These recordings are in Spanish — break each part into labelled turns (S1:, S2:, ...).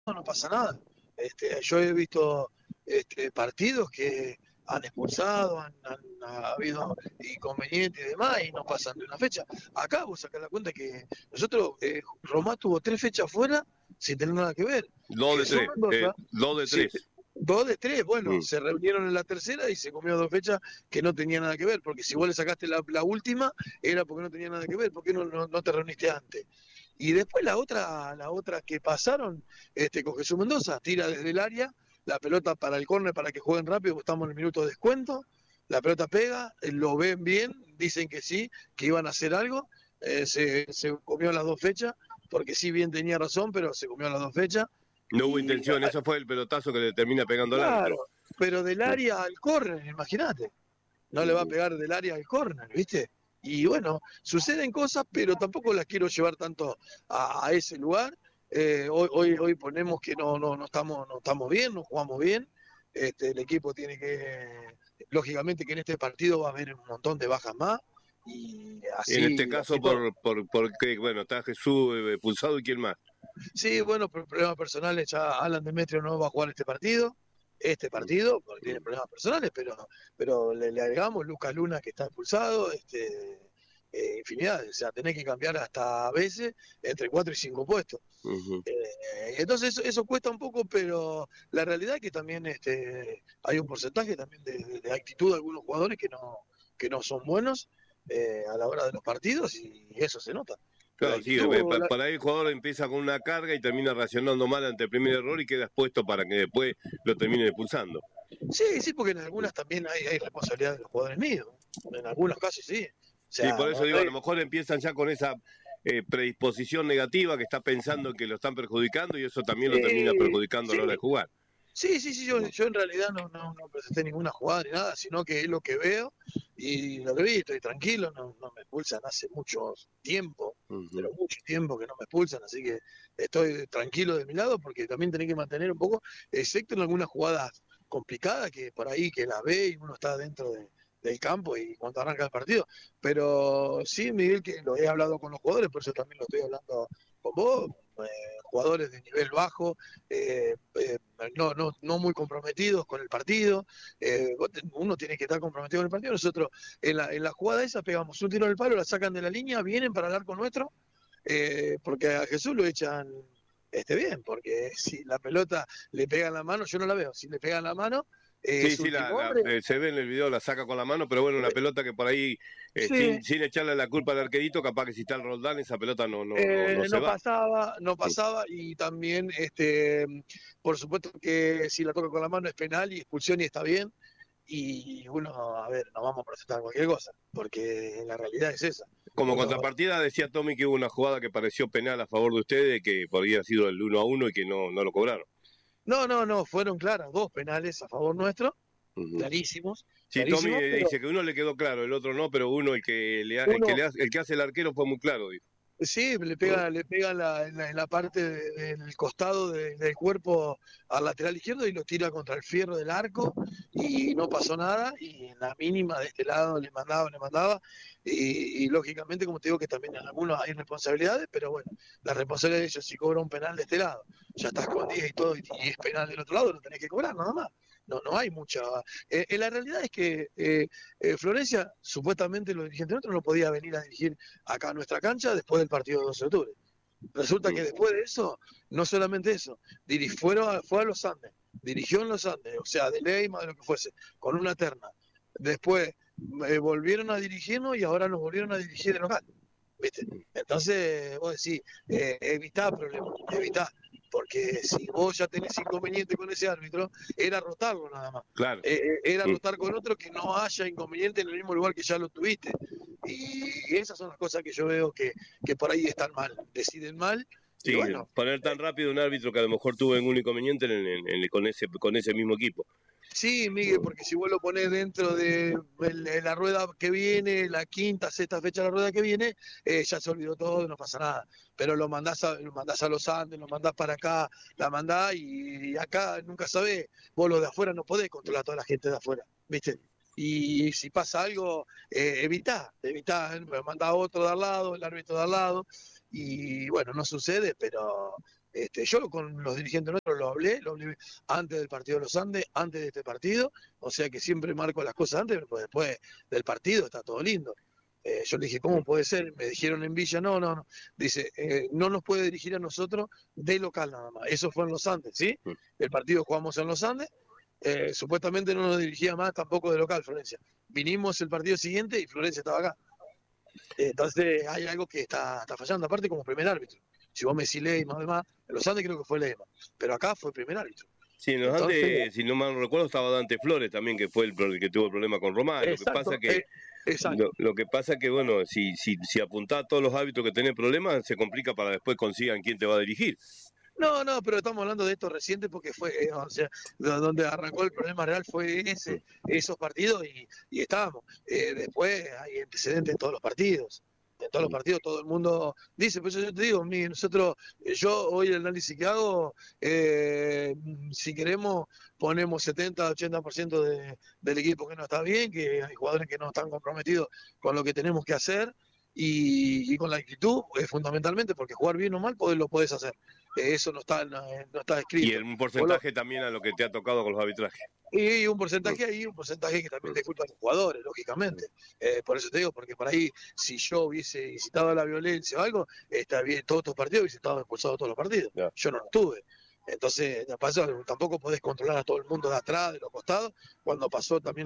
S1: no pasa nada. Yo he visto partidos que han expulsado, ha habido inconvenientes y demás, y no pasan de una fecha. Acá vos sacás la cuenta que nosotros, Román tuvo 3 fechas fuera sin tener nada que ver.
S2: Dos de
S1: Jesús
S2: tres,
S1: Mendoza,
S2: dos de
S1: sí,
S2: tres.
S1: 2 de 3, bueno,
S2: Mm.
S1: se reunieron en la tercera y se comió 2 fechas que no tenían nada que ver, porque si vos le sacaste la última, era porque no tenía nada que ver, ¿por qué no te reuniste antes? Y después la otra que pasaron, con Jesús Mendoza, tira desde el área, la pelota para el córner para que jueguen rápido, porque estamos en el minuto de descuento, la pelota pega, lo ven bien, dicen que sí, que iban a hacer algo, se comió las 2 fechas, porque sí bien tenía razón, pero se comió las 2 fechas,
S2: No hubo
S1: y
S2: intención, eso fue el pelotazo que le termina pegando al árbitro.
S1: claro, pero del
S2: Mm.
S1: área al córner, imagínate, no le va a
S2: Mm.
S1: pegar del área al córner, ¿viste? Y bueno, suceden cosas, pero tampoco las quiero llevar tanto a ese lugar. Hoy ponemos que no estamos bien, no jugamos bien. El equipo tiene que, lógicamente que en este partido va a haber un montón de bajas más, y
S2: En este
S1: así
S2: caso,
S1: todo.
S2: porque, bueno, está Jesús expulsado y quién más.
S1: Sí, bueno, por problemas personales ya Alan Demetrio no va a jugar
S2: Mm.
S1: porque tiene
S2: Mm.
S1: problemas personales, pero le agregamos Lucas Luna que está expulsado, infinidad, o sea, tenés que cambiar hasta a veces entre 4 y 5 puestos.
S2: Ujú.
S1: Entonces eso cuesta un poco, pero la realidad es que también hay un porcentaje también de actitud de algunos jugadores que no son buenos a la hora de los partidos, y eso se nota. La
S2: Claro, sí,
S1: actitud,
S2: para ahí el jugador empieza con una carga y termina reaccionando mal ante el primer error y queda expuesto para que después lo termine expulsando.
S1: sí, sí, porque en algunas también hay responsabilidad de los jugadores míos. En algunos casos sí. O
S2: Sí,
S1: sea,
S2: por eso
S1: no,
S2: digo, a lo mejor empiezan ya con esa predisposición negativa que está pensando que lo están perjudicando y eso también lo termina
S1: sí,
S2: perjudicando a la hora de
S1: sí,
S2: jugar.
S1: sí, yo en realidad no presenté ninguna jugada ni nada, sino que es lo que veo y lo que vi, estoy tranquilo, no me expulsan hace mucho tiempo,
S2: Ujú.
S1: pero mucho tiempo que no me expulsan, así que estoy tranquilo de mi lado, porque también tenés que mantener un poco, excepto en algunas jugadas complicadas que por ahí que las ve y uno está dentro del campo y cuando arranca el partido. Pero sí, Miguel, que lo he hablado con los jugadores, por eso también lo estoy hablando con vos, jugadores de nivel bajo, no muy comprometidos con el partido. Uno tiene que estar comprometido con el partido. Nosotros en la jugada esa pegamos un tiro en el palo, la sacan de la línea, vienen para el arco nuestro, porque a Jesús lo echan bien, porque si la pelota le pega en la mano, yo no la veo, si le pega en la mano,
S2: Sí,
S1: es
S2: sí,
S1: último hombre.
S2: se ve en el video, la saca con la mano, pero bueno, una
S1: Eh,
S2: pelota que por ahí,
S1: sí,
S2: sin echarle la culpa al arquerito, capaz que si está el Roldán, esa pelota no se
S1: no
S2: va.
S1: pasaba, no pasaba, y también, por supuesto que si la toca con la mano es penal y expulsión y está bien, y uno, a ver, no vamos a protestar cualquier cosa, porque la realidad es esa.
S2: Como
S1: Uno,
S2: contrapartida decía Tommy que hubo una jugada que pareció penal a favor de ustedes, que podría sido el 1-1 y que no lo cobraron.
S1: no, fueron claras 2 penales a favor nuestro,
S2: Ujú.
S1: clarísimos,
S2: Sí, Tommy
S1: clarísimos, pero
S2: dice que uno le quedó claro, el otro no, pero uno,
S1: uno,
S2: el que hace el arquero fue muy claro, dijo.
S1: sí, le
S2: Mm.
S1: pega, le pega en la parte del costado del cuerpo al lateral izquierdo y lo tira contra el fierro del arco, y no pasó nada, y en la mínima de este lado le mandaba, y lógicamente, como te digo, que también en algunos hay responsabilidades, pero bueno, la responsabilidad de ellos, si cobra un penal de este lado, ya está escondido y todo, y es penal del otro lado, lo tenés que cobrar nada más. No hay mucha. La realidad es que Florencia, supuestamente los dirigentes nuestros, no podía venir a dirigir acá a nuestra cancha después del partido de 12 de octubre. Resulta
S2: Mm.
S1: que después de eso, no solamente eso, fue a los Andes, dirigió en los Andes, o sea, de Leyma, de lo que fuese, con una terna. Después volvieron a dirigirnos y ahora nos volvieron a dirigir de local. ¿Viste? Entonces, vos decís, evitá problemas, evitá, porque si vos ya tenés inconveniente con ese árbitro, era rotarlo nada más.
S2: Claro.
S1: Era
S2: Mm.
S1: rotar con otro, que no haya inconveniente en el mismo lugar que ya lo tuviste. Y esas son las cosas que yo veo que por ahí están mal, deciden mal, y
S2: Sí,
S1: bueno.
S2: poner tan rápido un árbitro que a lo mejor tuvo un inconveniente con ese mismo equipo.
S1: Sí, Miguel, porque si vos lo ponés dentro de la rueda que viene, la quinta, sexta fecha de la rueda que viene, ya se olvidó todo, no pasa nada. Pero lo mandás a los Andes, lo mandás para acá, la mandás, y acá nunca sabés, vos los de afuera no podés controlar a toda la gente de afuera, ¿viste? Y si pasa algo, evitá, mandá a otro de al lado, el árbitro de al lado, y bueno, no sucede, pero Yo con los dirigentes nuestros lo hablé antes del partido de los Andes, antes de este partido, o sea que siempre marco las cosas antes, pero después del partido está todo lindo. Yo le dije, ¿cómo puede ser? Me dijeron en Villa, no. Dice, no nos puede dirigir a nosotros de local nada más. Eso fue en los Andes, ¿sí? El partido jugamos en los Andes, supuestamente no nos dirigía más tampoco de local, Florencia. Vinimos el partido siguiente y Florencia estaba acá. Entonces hay algo que está fallando, aparte como primer árbitro. Si vos me decís Leyma, además, en los Andes creo que fue Leyma, pero acá fue primer árbitro.
S2: Sí, en los Andes, si no mal recuerdo, estaba Dante Flores también, que fue el que tuvo el problema con Román. Lo que pasa que, bueno, si apuntás a todos los árbitros que tienen problemas, se complica para después consigan quién te va a dirigir.
S1: No, pero estamos hablando de esto reciente porque fue, o sea, donde arrancó el problema real fue esos partidos y estábamos. Después hay antecedentes en todos los partidos. En todos los partidos todo el mundo dice, pues yo te digo, yo hoy el análisis que hago, si queremos ponemos 70-80% del equipo que no está bien, que hay jugadores que no están comprometidos con lo que tenemos que hacer y con la actitud, fundamentalmente, porque jugar bien o mal lo podés hacer. Eso no está escrito.
S2: Y un porcentaje también a lo que te ha tocado con los arbitrajes.
S1: Y un porcentaje ahí, un porcentaje que también le culpa a los jugadores, lógicamente. Por eso te digo, porque por ahí, si yo hubiese incitado a la violencia o algo, está bien, todos estos partidos hubiesen estado expulsados todos los partidos. Yeah. Yo no lo tuve. Entonces, tampoco podés controlar a todo el mundo de atrás, de los costados, cuando pasó también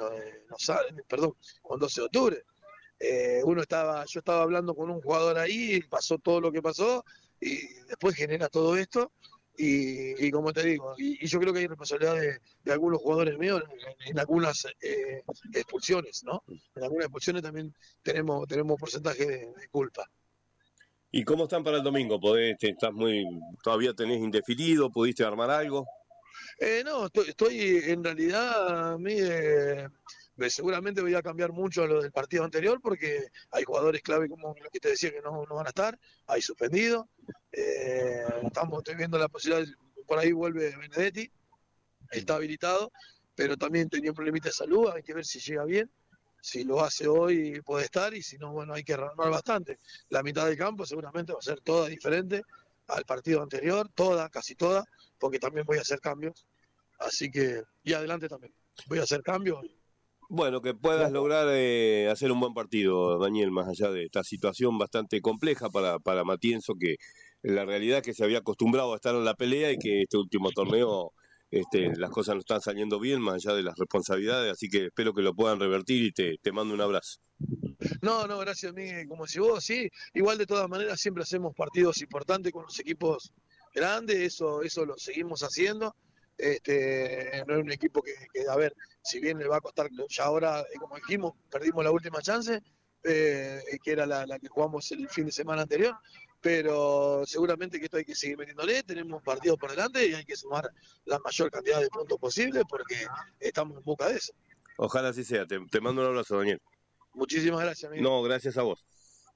S1: con 12 de octubre. Yo estaba hablando con un jugador ahí, pasó todo lo que pasó, y después genera todo esto. Y como te digo, y yo creo que hay responsabilidad de algunos jugadores míos en algunas expulsiones, ¿no? En algunas expulsiones también tenemos porcentaje de culpa.
S2: ¿Y cómo están para el domingo? ¿Todavía tenés indefinido? ¿Pudiste armar algo?
S1: No, estoy en realidad a mí seguramente voy a cambiar mucho lo del partido anterior porque hay jugadores clave como lo que te decía que no van a estar, hay suspendido. Estoy viendo la posibilidad, por ahí vuelve Benedetti, está habilitado, pero también tenía un problemita de salud, hay que ver si llega bien, si lo hace hoy puede estar y si no, bueno, hay que armar bastante. La mitad del campo seguramente va a ser toda diferente al partido anterior, casi toda, porque también voy a hacer cambios, así que, y adelante también, voy a hacer cambios.
S2: Bueno, que puedas lograr hacer un buen partido, Daniel, más allá de esta situación bastante compleja para Matienzo, que la realidad es que se había acostumbrado a estar en la pelea y que este último torneo las cosas no están saliendo bien, más allá de las responsabilidades, así que espero que lo puedan revertir y te mando un abrazo.
S1: No, gracias, Miguel, como si vos, sí, igual de todas maneras siempre hacemos partidos importantes con los equipos grandes, eso lo seguimos haciendo. No es un equipo que, a ver, si bien le va a costar, ya ahora, como dijimos, perdimos la última chance, que era la que jugamos el fin de semana anterior, pero seguramente que esto hay que seguir metiéndole, tenemos partidos por delante y hay que sumar la mayor cantidad de puntos posible porque estamos en busca de eso.
S2: Ojalá así sea, te mando un abrazo, Daniel.
S1: Muchísimas gracias, amigo.
S2: No, gracias a vos.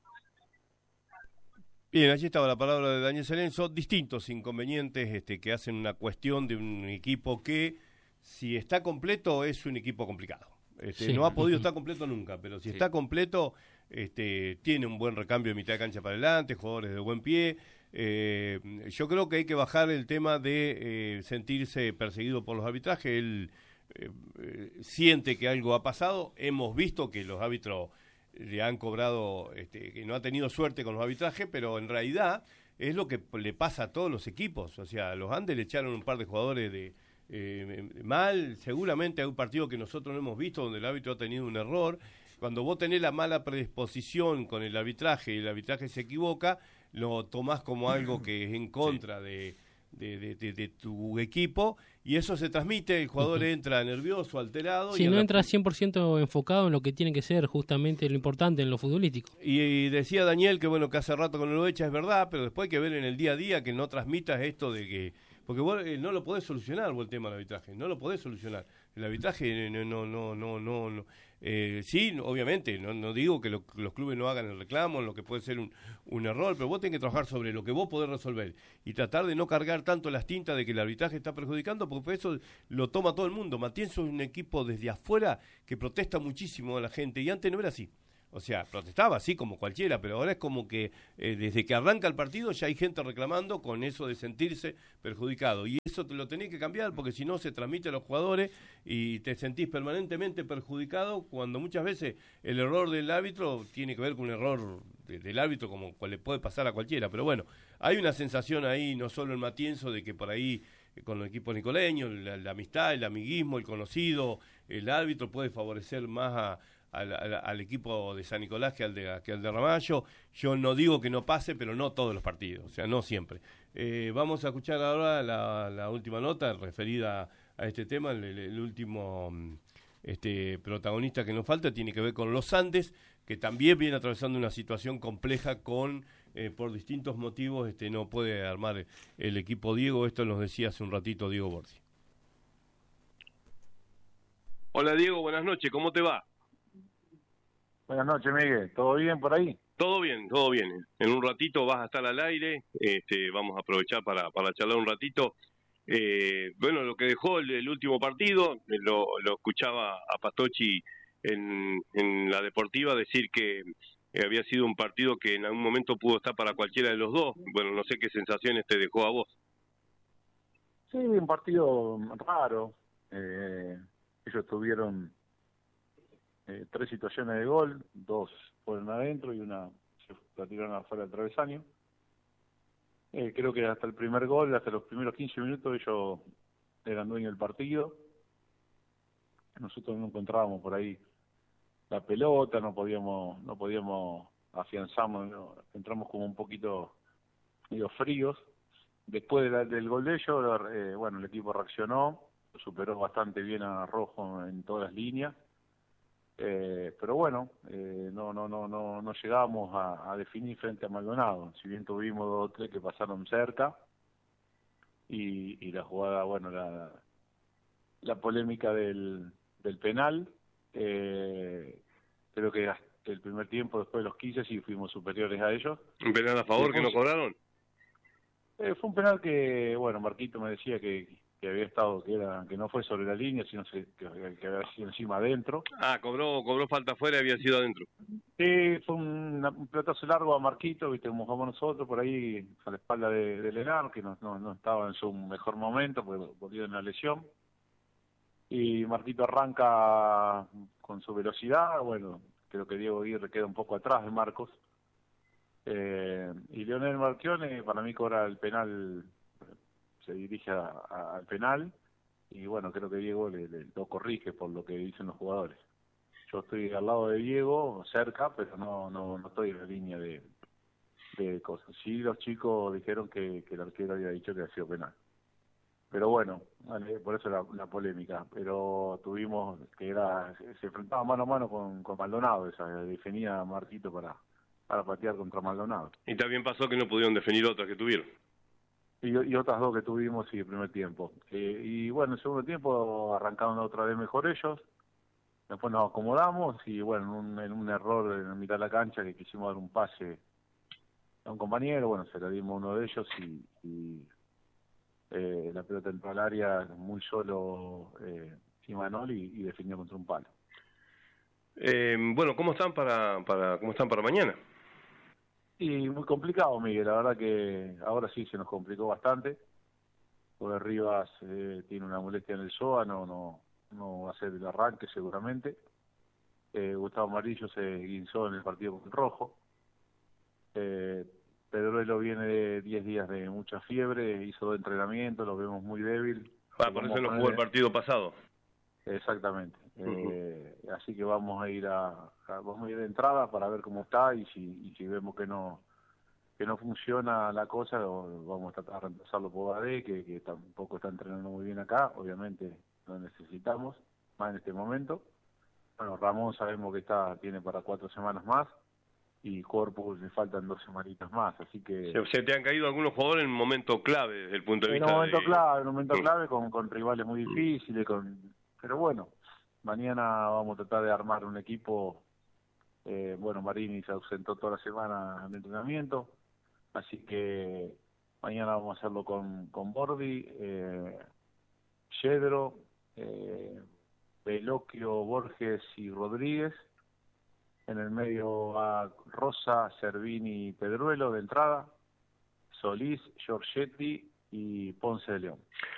S2: Bien, allí estaba la palabra de Daniel Celenzo. Distintos inconvenientes que hacen una cuestión de un equipo que, si está completo, es un equipo complicado. Sí. No ha podido estar completo nunca, pero si está completo, tiene un buen recambio de mitad de cancha para adelante, jugadores de buen pie. Yo creo que hay que bajar el tema de sentirse perseguido por los arbitrajes. Él siente que algo ha pasado. Hemos visto que los árbitros le han cobrado, que no ha tenido suerte con los arbitrajes, pero en realidad es lo que le pasa a todos los equipos. O sea, a los Andes le echaron un par de jugadores mal, seguramente hay un partido que nosotros no hemos visto donde el árbitro ha tenido un error. Cuando vos tenés la mala predisposición con el arbitraje y el arbitraje se equivoca, lo tomás como algo que es en contra de tu equipo, y eso se transmite, el jugador entra nervioso, alterado.
S3: Si no entra 100% enfocado en lo que tiene que ser justamente lo importante en lo futbolístico.
S2: Y decía Daniel que bueno, que hace rato que no lo echa, es verdad, pero después hay que ver en el día a día que no transmitas esto de que, porque vos no lo podés solucionar vos el tema del arbitraje, no lo podés solucionar. El arbitraje no. Sí, obviamente, no digo que los clubes no hagan el reclamo, lo que puede ser un error, pero vos tenés que trabajar sobre lo que vos podés resolver y tratar de no cargar tanto las tintas de que el arbitraje está perjudicando, porque eso lo toma todo el mundo. Matienzo es un equipo desde afuera que protesta muchísimo a la gente y antes no era así. O sea, protestaba así como cualquiera, pero ahora es como que desde que arranca el partido ya hay gente reclamando con eso de sentirse perjudicado. Y eso te lo tenés que cambiar porque si no se transmite a los jugadores y te sentís permanentemente perjudicado cuando muchas veces el error del árbitro tiene que ver con un error del árbitro como cual le puede pasar a cualquiera. Pero bueno, hay una sensación ahí, no solo en Matienzo, de que por ahí con el equipo nicoleño, la amistad, el amiguismo, el conocido, el árbitro puede favorecer más al equipo de San Nicolás que al de Ramallo. Yo no digo que no pase, pero no todos los partidos, o sea, no siempre. Vamos a escuchar ahora la última nota referida a este tema, el último protagonista que nos falta tiene que ver con los Andes, que también viene atravesando una situación compleja por distintos motivos, no puede armar el equipo Diego. Esto nos decía hace un ratito Diego Borsi.
S4: Hola Diego, buenas noches, ¿cómo te va?
S5: Buenas noches, Miguel. ¿Todo bien por ahí?
S4: Todo bien, todo bien. En un ratito vas a estar al aire, vamos a aprovechar para charlar un ratito. Bueno, lo que dejó el último partido, lo escuchaba a Pastocchi en la deportiva decir que había sido un partido que en algún momento pudo estar para cualquiera de los dos. Bueno, no sé qué sensaciones te dejó a vos.
S5: Sí, un partido raro. Ellos tuvieron 3 situaciones de gol, 2 fueron adentro y una se la tiraron afuera del travesaño. Creo que hasta el primer gol, hasta los primeros 15 minutos ellos eran dueños del partido. Nosotros no encontrábamos por ahí la pelota, no podíamos afianzarnos, ¿no? Entramos como un poquito medio fríos. Después del gol de ellos, bueno, el equipo reaccionó, superó bastante bien a Rojo en todas las líneas. Pero bueno, no llegamos a definir frente a Maldonado, si bien tuvimos 2 o 3 que pasaron cerca y la jugada, bueno, la polémica del penal, creo que hasta el primer tiempo, después de los 15, sí fuimos superiores a ellos.
S4: ¿Un penal a favor que no cobraron?
S5: Fue un penal que, bueno, Marquito me decía que había estado, que no fue sobre la línea, sino que había sido encima adentro.
S4: Cobró falta afuera y había sido adentro.
S5: Sí, fue un pelotazo largo a Marquito, viste, como jugamos nosotros, por ahí a la espalda de Lenar, que no estaba en su mejor momento, porque volvió en la lesión. Y Marquito arranca con su velocidad, bueno, creo que Diego Aguirre queda un poco atrás de Marcos. Y Leonel Marchione, para mí, cobra el penal, se dirige al penal, y bueno, creo que Diego lo corrige por lo que dicen los jugadores. Yo estoy al lado de Diego, cerca, pero no estoy en la línea de cosas. Sí, los chicos dijeron que el arquero había dicho que había sido penal. Pero bueno, vale, por eso la polémica. Pero tuvimos se enfrentaba mano a mano con Maldonado, esa definía Marquito para patear contra Maldonado.
S4: Y también pasó que no pudieron definir otras que tuvieron.
S5: Y otras 2 que tuvimos, sí, el primer tiempo. Y bueno, el segundo tiempo arrancaron otra vez mejor ellos. Después nos acomodamos y bueno, en un error en la mitad de la cancha que quisimos dar un pase a un compañero, bueno, se la dimos a uno de ellos y la pelota entró al área muy solo Imanol y definió contra un palo.
S4: Bueno, ¿cómo están para mañana?
S5: Y muy complicado, Miguel, la verdad que ahora sí se nos complicó bastante, porque Rivas tiene una molestia en el psoas, no va a ser el arranque seguramente. Gustavo Amarillo se guinzó en el partido con el Rojo. Pedroelo viene de 10 días de mucha fiebre, hizo 2 entrenamientos, lo vemos muy débil.
S4: Por eso no jugó el partido pasado.
S5: Exactamente. Así que vamos a ir de entrada para ver cómo está y si vemos que no funciona la cosa, vamos a tratar de reemplazarlo por Badé, que tampoco está entrenando muy bien acá, obviamente lo necesitamos más en este momento. Bueno, Ramón sabemos que tiene para 4 semanas más y Corpus le faltan 2 semanitas más, así que...
S4: Se te han caído algunos jugadores en un momento clave desde el punto de vista...
S5: En un momento clave con rivales muy difíciles, pero bueno, mañana vamos a tratar de armar un equipo. Bueno, Marini se ausentó toda la semana de entrenamiento, así que mañana vamos a hacerlo con Bordi, Yedro, Veloquio, Borges y Rodríguez. En el medio va Rosa, Cervini y Pedruelo de entrada, Solís, Giorgetti y Ponce de León.